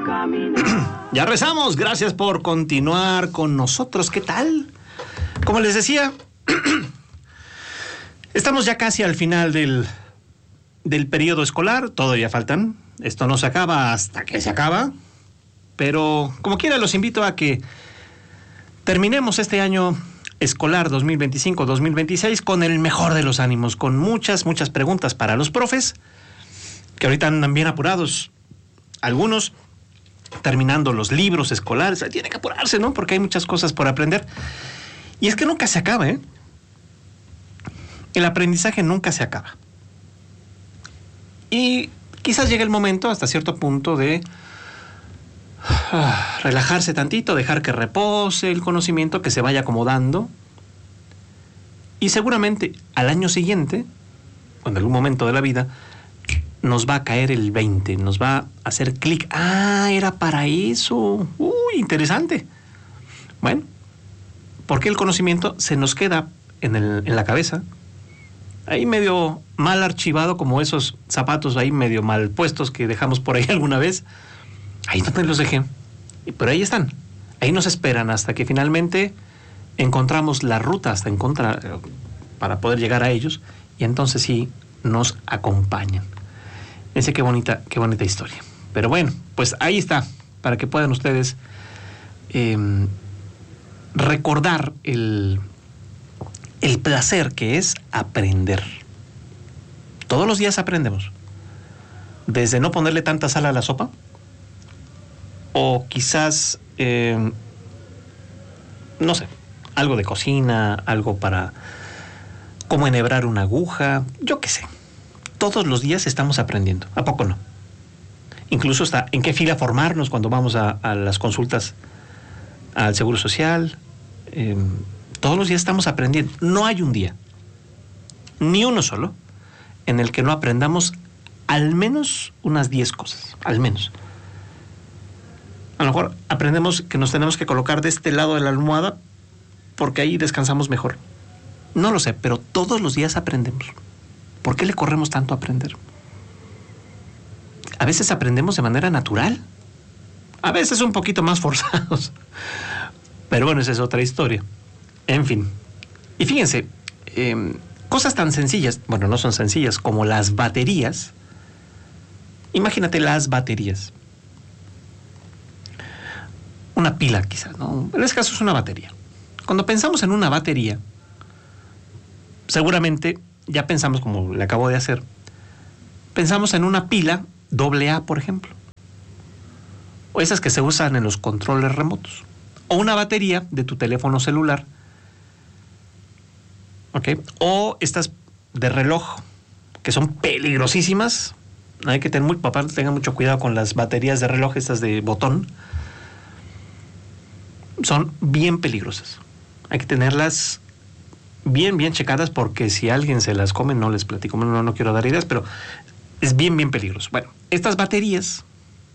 Ya rezamos, gracias por continuar con nosotros. ¿Qué tal? Como les decía, estamos ya casi al final del periodo escolar. Todavía faltan. Esto no se acaba hasta que se acaba. Pero como quiera los invito a que terminemos este año escolar 2025-2026 con el mejor de los ánimos, con muchas preguntas para los profes, que ahorita andan bien apurados. Algunos terminando los libros escolares, tiene que apurarse, ¿no? Porque hay muchas cosas por aprender. Y es que nunca se acaba, ¿eh? El aprendizaje nunca se acaba. Y quizás llegue el momento, hasta cierto punto, de relajarse tantito, dejar que repose el conocimiento, que se vaya acomodando. Y seguramente al año siguiente, o en algún momento de la vida, nos va a caer el 20, nos va a hacer clic. Ah, era para eso. Interesante. Bueno, porque el conocimiento se nos queda en la cabeza, ahí medio mal archivado, como esos zapatos ahí medio mal puestos que dejamos por ahí alguna vez. Ahí donde los dejé. Pero ahí están. Ahí nos esperan hasta que finalmente encontramos la ruta para poder llegar a ellos, y entonces sí nos acompañan. Fíjense qué bonita historia. Pero bueno, pues ahí está, para que puedan ustedes recordar el placer que es aprender. Todos los días aprendemos. Desde no ponerle tanta sal a la sopa, o quizás, no sé, algo de cocina, algo para cómo enhebrar una aguja, yo qué sé. Todos los días estamos aprendiendo, ¿a poco no? Incluso hasta en qué fila formarnos cuando vamos a las consultas al Seguro Social. Todos los días estamos aprendiendo. No hay un día, ni uno solo, en el que no aprendamos al menos unas 10 cosas, al menos. A lo mejor aprendemos que nos tenemos que colocar de este lado de la almohada porque ahí descansamos mejor. No lo sé, pero todos los días aprendemos. ¿Por qué le corremos tanto a aprender? A veces aprendemos de manera natural, a veces un poquito más forzados. Pero bueno, esa es otra historia. En fin. Y fíjense, cosas tan sencillas, bueno, no son sencillas, como las baterías. Imagínate las baterías. Una pila quizás, ¿no? En este caso es una batería. Cuando pensamos en una batería, seguramente ya pensamos, como le acabo de hacer, pensamos en una pila AA, por ejemplo, o esas que se usan en los controles remotos, o una batería de tu teléfono celular, ¿ok? O estas de reloj, que son peligrosísimas. Hay que tener tengan mucho cuidado con las baterías de reloj, estas de botón. Son bien peligrosas. Hay que tenerlas bien checadas, porque si alguien se las come, no les platico, no quiero dar ideas, pero es bien peligroso. Bueno, estas baterías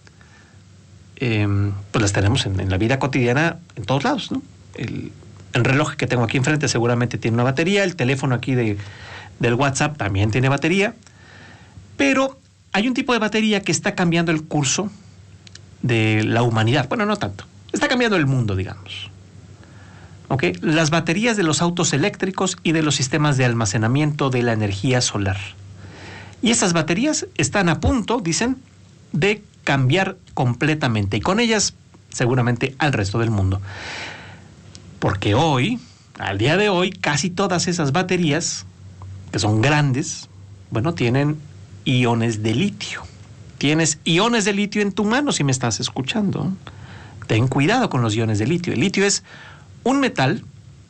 pues las tenemos en la vida cotidiana en todos lados, ¿no? El reloj que tengo aquí enfrente seguramente tiene una batería, el teléfono aquí del WhatsApp también tiene batería, pero hay un tipo de batería que está cambiando el curso de la humanidad. Bueno, no tanto. Está cambiando el mundo, digamos. ¿Ok? Las baterías de los autos eléctricos y de los sistemas de almacenamiento de la energía solar. Y esas baterías están a punto, dicen, de cambiar completamente. Y con ellas, seguramente, al resto del mundo. Porque hoy, al día de hoy, casi todas esas baterías, que son grandes, bueno, tienen iones de litio. Tienes iones de litio en tu mano si me estás escuchando. Ten cuidado con los iones de litio. El litio es un metal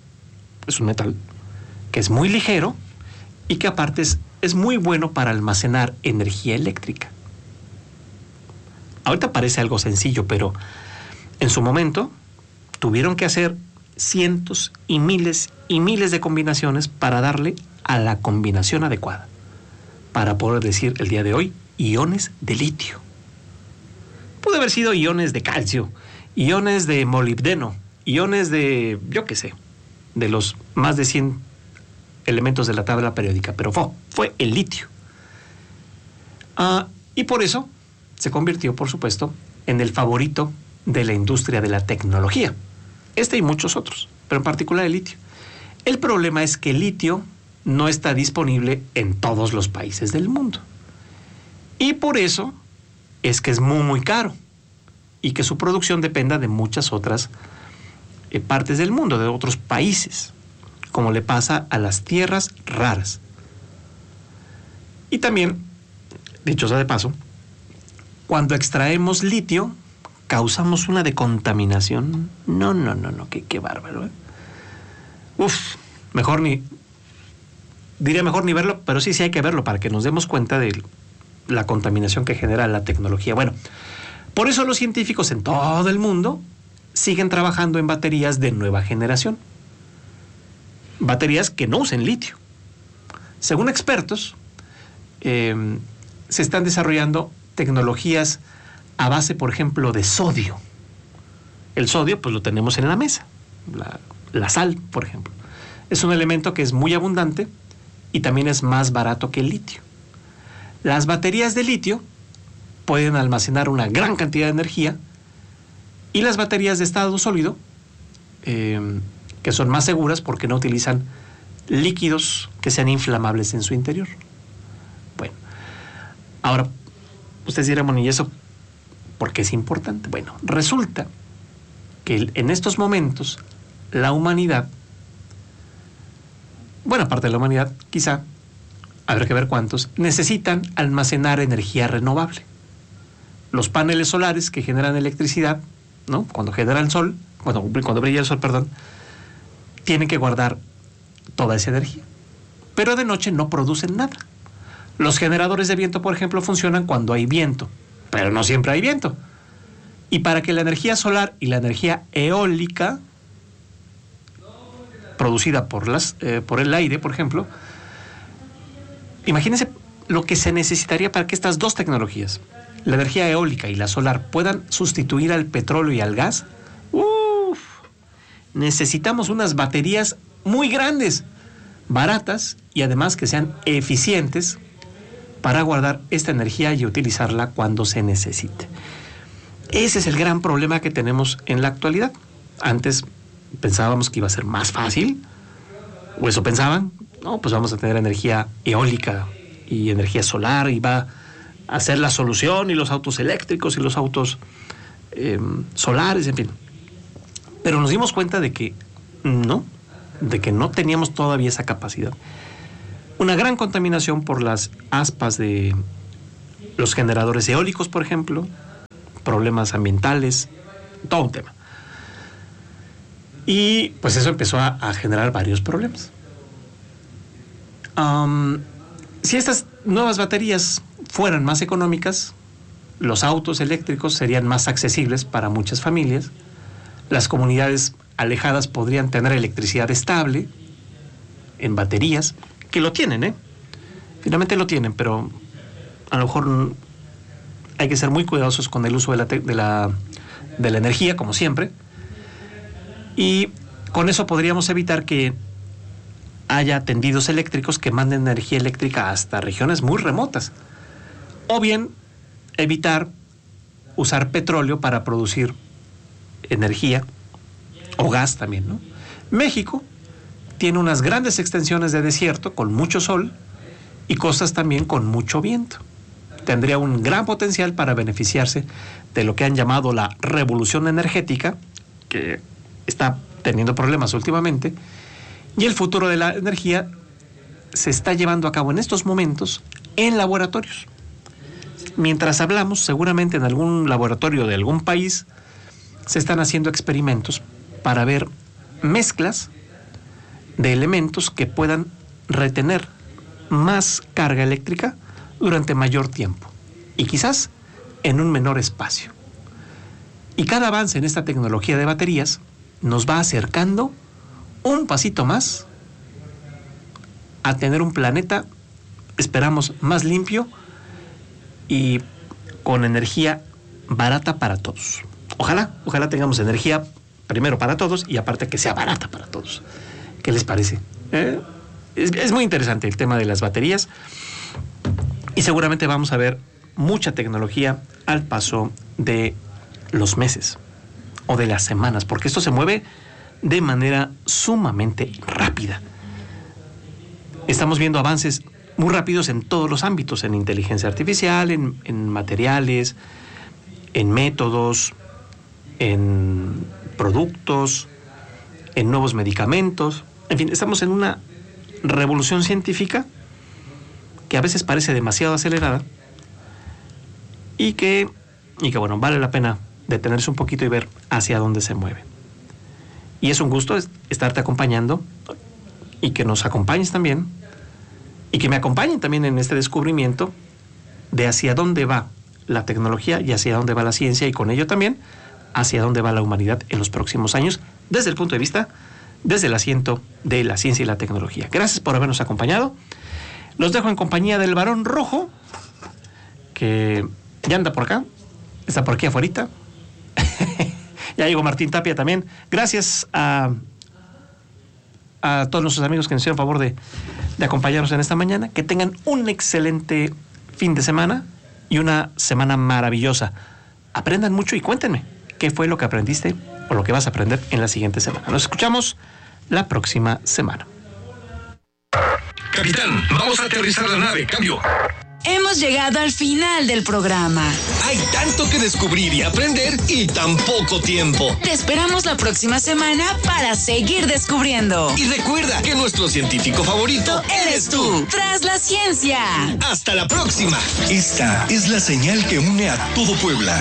que es muy ligero y que aparte es muy bueno para almacenar energía eléctrica. Ahorita parece algo sencillo, pero en su momento tuvieron que hacer cientos y miles de combinaciones para darle a la combinación adecuada, para poder decir el día de hoy iones de litio. Puede haber sido iones de calcio, iones de molibdeno, iones de, yo qué sé, de los más de 100 elementos de la tabla periódica, pero fue el litio. Y por eso se convirtió, por supuesto, en el favorito de la industria de la tecnología. Este y muchos otros, pero en particular el litio. El problema es que el litio no está disponible en todos los países del mundo. Y por eso es que es muy, muy caro. Y que su producción dependa de muchas otras partes del mundo, de otros países, como le pasa a las tierras raras. Y también, dicho sea de paso, cuando extraemos litio, causamos una decontaminación. No, qué bárbaro, ¿eh? Diría mejor ni verlo, pero sí hay que verlo para que nos demos cuenta de la contaminación que genera la tecnología. Bueno, por eso los científicos en todo el mundo siguen trabajando en baterías de nueva generación. Baterías que no usen litio. Según expertos, se están desarrollando tecnologías a base, por ejemplo, de sodio. El sodio, pues lo tenemos en la mesa. La sal, por ejemplo. Es un elemento que es muy abundante y también es más barato que el litio. Las baterías de litio pueden almacenar una gran cantidad de energía y las baterías de estado sólido, que son más seguras porque no utilizan líquidos que sean inflamables en su interior. Bueno, ahora, ustedes dirán, bueno, ¿y eso por qué es importante? Bueno, resulta que en estos momentos la humanidad, buena parte de la humanidad, quizá, habrá que ver cuántos, necesitan almacenar energía renovable. Los paneles solares que generan electricidad, ¿no? Cuando genera el sol, cuando brilla el sol, perdón, tienen que guardar toda esa energía. Pero de noche no producen nada. Los generadores de viento, por ejemplo, funcionan cuando hay viento, pero no siempre hay viento. Y para que la energía solar y la energía eólica producida por el aire, por ejemplo, imagínense lo que se necesitaría para que estas dos tecnologías, la energía eólica y la solar, puedan sustituir al petróleo y al gas. Necesitamos unas baterías muy grandes, baratas y además que sean eficientes para guardar esta energía y utilizarla cuando se necesite. Ese es el gran problema que tenemos en la actualidad. Antes pensábamos que iba a ser más fácil, o eso pensaban. No, pues vamos a tener energía eólica y energía solar y va a ser la solución, y los autos eléctricos y los autos solares, en fin. Pero nos dimos cuenta de que no teníamos todavía esa capacidad. Una gran contaminación por las aspas de los generadores eólicos, por ejemplo, problemas ambientales, todo un tema. Y pues eso empezó a generar varios problemas. Si estas nuevas baterías fueran más económicas, los autos eléctricos serían más accesibles para muchas familias, las comunidades alejadas podrían tener electricidad estable en baterías, que lo tienen, finalmente lo tienen, pero a lo mejor hay que ser muy cuidadosos con el uso de la energía, como siempre, y con eso podríamos evitar que haya tendidos eléctricos que manden energía eléctrica hasta regiones muy remotas, o bien evitar usar petróleo para producir energía, o gas también, ¿no? México tiene unas grandes extensiones de desierto con mucho sol y costas también con mucho viento. Tendría un gran potencial para beneficiarse de lo que han llamado la revolución energética, que está teniendo problemas últimamente, y el futuro de la energía se está llevando a cabo en estos momentos en laboratorios. Mientras hablamos, seguramente en algún laboratorio de algún país se están haciendo experimentos para ver mezclas de elementos que puedan retener más carga eléctrica durante mayor tiempo y quizás en un menor espacio. Y cada avance en esta tecnología de baterías nos va acercando un pasito más a tener un planeta, esperamos, más limpio y con energía barata para todos. Ojalá tengamos energía primero para todos y aparte que sea barata para todos. ¿Qué les parece? Es muy interesante el tema de las baterías y seguramente vamos a ver mucha tecnología al paso de los meses o de las semanas, porque esto se mueve de manera sumamente rápida. Estamos viendo avances muy rápidos en todos los ámbitos, en inteligencia artificial, en materiales, en métodos, en productos, en nuevos medicamentos. En fin, estamos en una revolución científica que a veces parece demasiado acelerada y que bueno, vale la pena detenerse un poquito y ver hacia dónde se mueve. Y es un gusto estarte acompañando y que nos acompañes también y que me acompañen también en este descubrimiento de hacia dónde va la tecnología y hacia dónde va la ciencia, y con ello también hacia dónde va la humanidad en los próximos años desde el punto de vista, desde el asiento de la ciencia y la tecnología. Gracias por habernos acompañado. Los dejo en compañía del Barón Rojo, que ya anda por acá, está por aquí afuerita. Ya llegó Martín Tapia también. Gracias a todos nuestros amigos que nos hicieron favor de acompañarnos en esta mañana. Que tengan un excelente fin de semana y una semana maravillosa. Aprendan mucho y cuéntenme qué fue lo que aprendiste o lo que vas a aprender en la siguiente semana. Nos escuchamos la próxima semana. Capitán, vamos a aterrizar la nave. Cambio. Hemos llegado al final del programa. Hay tanto que descubrir y aprender y tan poco tiempo. Te esperamos la próxima semana para seguir descubriendo. Y recuerda que nuestro científico favorito eres tú. Tras la ciencia. Hasta la próxima. Esta es la señal que une a todo Puebla.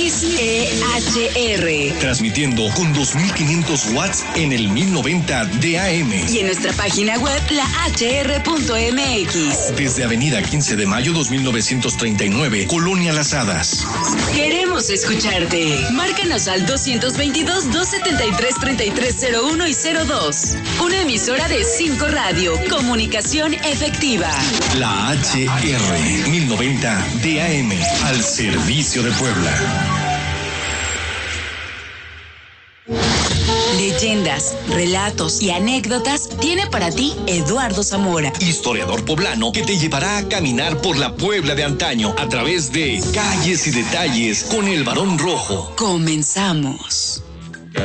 XEHR. Transmitiendo con 2500 watts en el 1090 de AM. Y en nuestra página web, lahr.mx. Desde Avenida 15 de Mayo 2939, Colonia Las Hadas. Queremos escucharte. Márcanos al 222-273-3301 y 02. Una emisora de 5 Radio. Comunicación efectiva. La HR 1090 DAM, al servicio de Puebla. Leyendas, relatos y anécdotas tiene para ti Eduardo Zamora, historiador poblano que te llevará a caminar por la Puebla de antaño a través de calles y detalles con el Barón Rojo. Comenzamos.